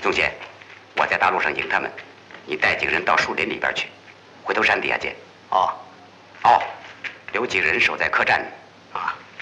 宗贤，我在大路上迎他们，你带几个人到树林里边去，回头山底下见。 哦， 哦，留几个人守在客栈，